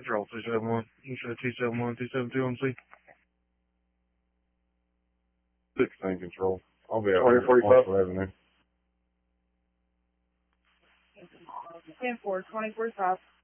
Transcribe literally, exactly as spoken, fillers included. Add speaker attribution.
Speaker 1: Control two seven one. You said two seven one, two seven two on C.
Speaker 2: sixteen control. I'll be out
Speaker 3: twenty forty-five.
Speaker 2: Avenue.
Speaker 4: ten four, twenty forty-five.